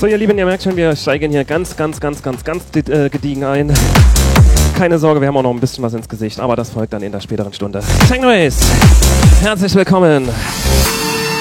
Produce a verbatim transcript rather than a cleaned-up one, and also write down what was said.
So, ihr Lieben, ihr merkt schon, wir steigen hier ganz, ganz, ganz, ganz, ganz äh, gediegen ein. Keine Sorge, wir haben auch noch ein bisschen was ins Gesicht, aber das folgt dann in der späteren Stunde. Technoace, herzlich willkommen.